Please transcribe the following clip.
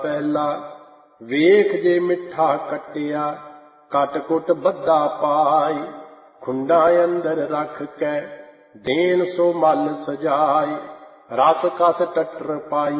ਪਹਿਲਾ ਵੇਖ ਜੇ ਮਿੱਠਾ ਕਟਿਆ, ਕਟ ਕੁਟ ਬੱਧਾ ਪਾਈ। ਖੁੰਡਾ ਅੰਦਰ ਰੱਖ ਕੇ ਦੇਨ ਸੋ ਮਲ ਸਜਾਈ, ਰਸ ਕਸ ਟੱਟਰ ਪਾਈ।